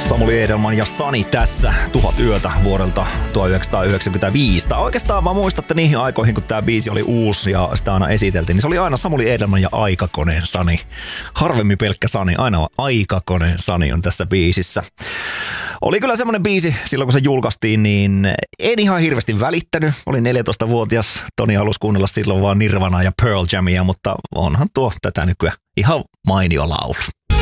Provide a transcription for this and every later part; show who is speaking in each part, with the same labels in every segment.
Speaker 1: Samuli Edelman ja Sani tässä 1000 yötä vuodelta 1995. Oikeastaan mä muistatte niihin aikoihin, kun tää biisi oli uusi ja sitä aina esiteltiin, niin se oli aina Samuli Edelman ja Aikakoneen Sani. Harvemmin pelkkä Sani, aina Aikakoneen Sani on tässä biisissä. Oli kyllä semmonen biisi silloin, kun se julkaistiin, niin en ihan hirveästi välittänyt. Olin 14-vuotias, Toni halusi kuunnella silloin vaan Nirvanaa ja Pearl Jamia, mutta onhan tuo tätä nykyään ihan mainio laulu.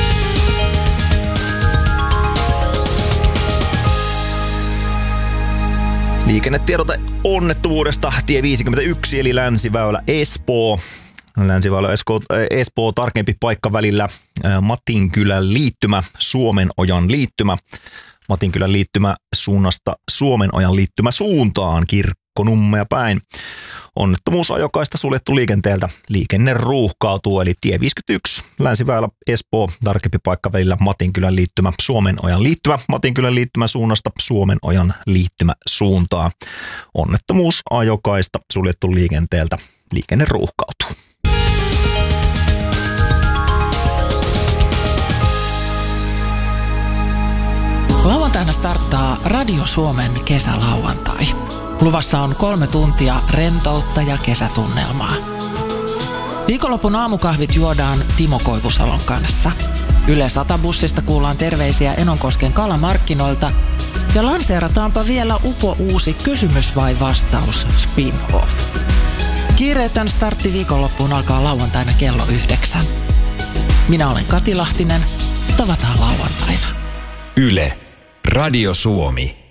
Speaker 1: Liikennetiedote onnettomuudesta tie 51 eli Länsiväylä Espoo. Länsiväylä Espoo tarkempi paikka välillä Matinkylän liittymä, Suomenojan liittymä. Matinkylän liittymä suunnasta Suomenojan liittymä suuntaan Kirkkonummea päin. Onnettomuusajokaista suljettu liikenteeltä. Liikenne ruuhkautuu eli tie 51 Länsiväylä Espoo tarkempi paikka välillä Matinkylän liittymä, Suomenojan liittymä. Matinkylän liittymä suunnasta Suomenojan liittymä suuntaan. Onnettomuusajokaista suljettu liikenteeltä. Liikenne ruuhkautuu.
Speaker 2: Lauantaina starttaa Radio Suomen kesälauantai. Luvassa on 3 tuntia rentoutta ja kesätunnelmaa. Viikonlopun aamukahvit juodaan Timo Koivusalon kanssa. Yle 100-bussista kuullaan terveisiä Enonkosken kalamarkkinoilta ja lanseerataanpa vielä upo uusi kysymys vai vastaus spin-off. Kiireetön startti viikonloppuun alkaa lauantaina kello 9. Minä olen Kati Lahtinen. Tavataan lauantaina.
Speaker 3: Yle. Radio Suomi.